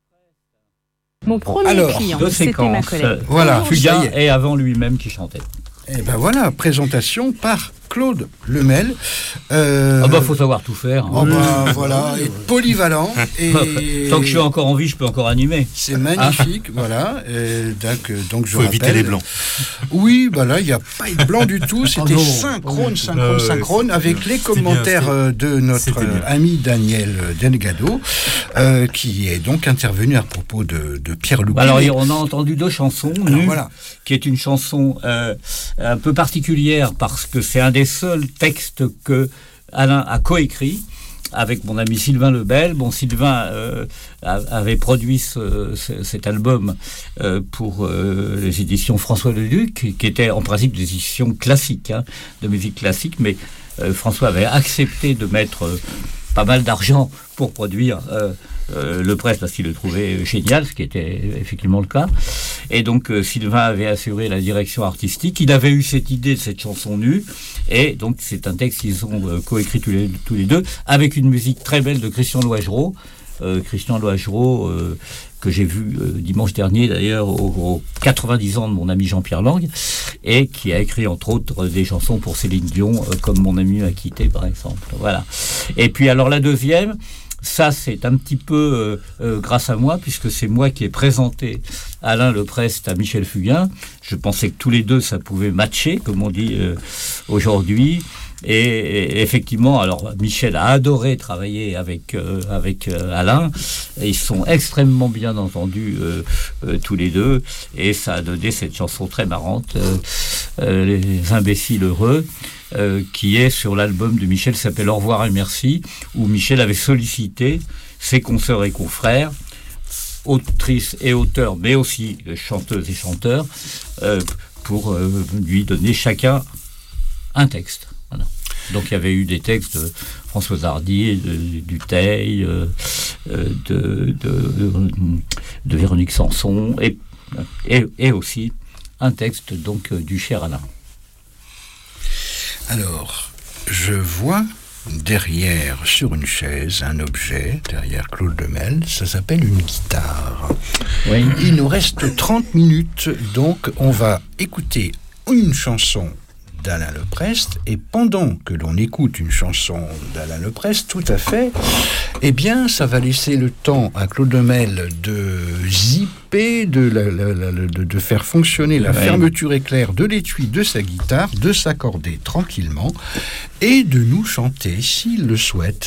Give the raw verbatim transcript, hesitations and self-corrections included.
Mon premier Alors, client, deux c'était ma séquences. collègue. Voilà, Fugain ça y est. et avant lui-même qui chantait. Et ben voilà, présentation par Claude Lemel. Euh, Ah bah faut savoir tout faire. hein. oh ben, voilà, et polyvalent. Et Tant que je suis encore en vie, je peux encore animer. c'est magnifique, voilà. Et donc, euh, donc je Faut rappelle. éviter les blancs. Oui, bah là, il n'y a pas de blanc du tout. C'était non. synchrone, synchrone, Euh, synchrone, avec les c'était commentaires bien, euh, de notre c'était bien. euh, ami Daniel Delgado, euh, qui est donc intervenu à propos de, de Pierre Loup. Alors on a entendu deux chansons. Alors, Nue, voilà. qui est une chanson euh, un peu particulière parce que c'est un des seuls textes que Alain a coécrit avec mon ami Sylvain Lebel. Bon, Sylvain euh, avait produit ce, ce, cet album euh, pour euh, les éditions François Leduc, qui étaient en principe des éditions classiques, hein, de musique classique, mais euh, François avait accepté de mettre euh, pas mal d'argent pour produire euh, euh, le presse parce qu'il le trouvait génial, ce qui était effectivement le cas. Et donc euh, Sylvain avait assuré la direction artistique. Il avait eu cette idée de cette chanson nue, et donc c'est un texte qu'ils ont euh, coécrit tous les, tous les deux, avec une musique très belle de Christian Loigereau. Euh, Christian Loigereau, euh, que j'ai vu euh, dimanche dernier d'ailleurs aux, aux quatre-vingt-dix ans de mon ami Jean-Pierre Lang, et qui a écrit entre autres des chansons pour Céline Dion, euh, comme Mon ami m'a quitté par exemple. Voilà. Et puis alors la deuxième, ça c'est un petit peu euh, euh, grâce à moi, puisque c'est moi qui ai présenté Alain Leprest à Michel Fugain. Je pensais que tous les deux ça pouvait matcher, comme on dit euh, aujourd'hui. Et, et effectivement, alors Michel a adoré travailler avec euh, avec euh, Alain. Et ils sont extrêmement bien entendus euh, euh, tous les deux, et ça a donné cette chanson très marrante, euh, euh, Les imbéciles heureux, euh, qui est sur l'album de Michel, qui s'appelle Au revoir et merci, où Michel avait sollicité ses consoeurs et confrères, autrices et auteurs, mais aussi chanteuses et chanteurs, euh, pour euh, lui donner chacun un texte. Voilà. Donc il y avait eu des textes de Françoise Hardy, de, du Teil, euh, de, de, de, de Véronique Sanson, et, et, et aussi un texte donc du cher Alain. Alors, je vois derrière, sur une chaise, un objet, derrière Claude Lemel, ça s'appelle une guitare. Oui. Il nous reste trente minutes, donc on va écouter une chanson d'Alain Leprest, et pendant que l'on écoute une chanson d'Alain Leprest, tout à fait, eh bien, ça va laisser le temps à Claude Lemel de zipper, de, la, la, la, de, de faire fonctionner la Ouais. fermeture éclair de l'étui de sa guitare, de s'accorder tranquillement, et de nous chanter, s'il le souhaite,